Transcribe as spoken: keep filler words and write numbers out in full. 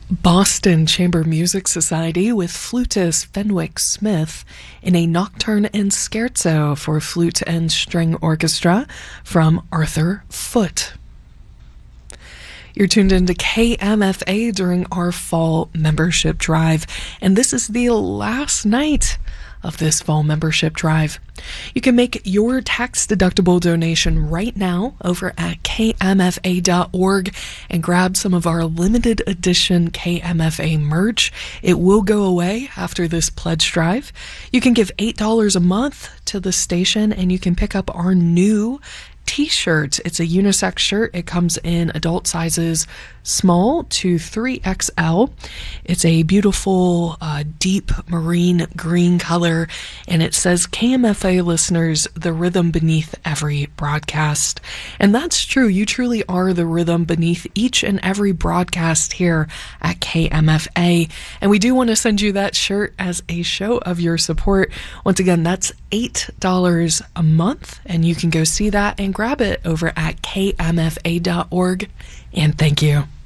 Boston Chamber Music Society with flutist Fenwick Smith in a nocturne and scherzo for flute and string orchestra from Arthur Foote. You're tuned into K M F A during our fall membership drive, and this is the last night of this fall membership drive. You can make your tax-deductible donation right now over at K M F A dot org and grab some of our limited edition K M F A merch. It will go away after this pledge drive. You can give eight dollars a month to the station and you can pick up our new t-shirt. It's a unisex shirt. It comes in adult sizes small to three X L. It's a beautiful uh, deep marine green color, and it says K M F A listeners, the rhythm beneath every broadcast. And that's true. You truly are the rhythm beneath each and every broadcast here at K M F A. And we do want to send you that shirt as a show of your support. Once again, that's eight dollars a month, and you can go see that and grab it over at K M F A dot org. And thank you.